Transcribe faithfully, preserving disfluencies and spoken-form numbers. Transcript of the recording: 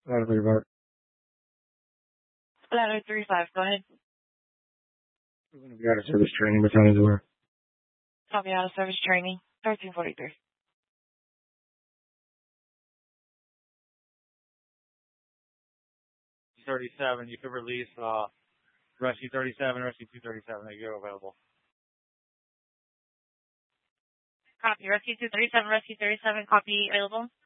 Ladder thirty-five. Ladder thirty-five, go ahead. We're going to be out of service training. Battalion's aware. Copy out of service training. thirteen forty-three. thirty-seven, you could release uh, Rescue thirty-seven, Rescue two thirty-seven. They go available. Copy. Rescue two thirty-seven, Rescue thirty-seven, copy available.